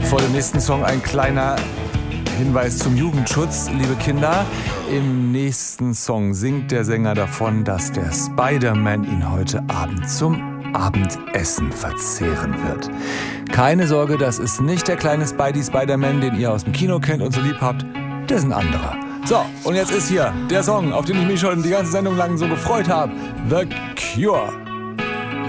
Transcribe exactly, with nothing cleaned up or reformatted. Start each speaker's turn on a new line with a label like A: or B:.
A: Vor dem nächsten Song ein kleiner Hinweis zum Jugendschutz, liebe Kinder. Im nächsten Song singt der Sänger davon, dass der Spider-Man ihn heute Abend zum Abendessen verzehren wird. Keine Sorge, das ist nicht der kleine Spidey Spider-Man, den ihr aus dem Kino kennt und so lieb habt. Der ist ein anderer. So, und jetzt ist hier der Song, auf den ich mich schon die ganze Sendung lang so gefreut habe. The Cure.